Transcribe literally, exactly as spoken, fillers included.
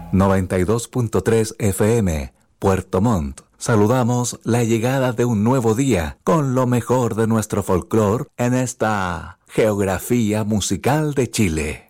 noventa y dos punto tres F M, Puerto Montt. Saludamos la llegada de un nuevo día con lo mejor de nuestro folclore en esta geografía musical de Chile.